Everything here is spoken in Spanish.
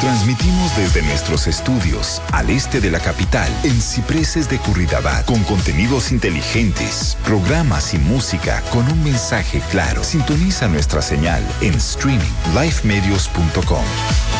Transmitimos desde nuestros estudios al este de la capital, en Cipreses de Curridabat, con contenidos inteligentes, programas y música con un mensaje claro. Sintoniza nuestra señal en streaming lifemedios.com.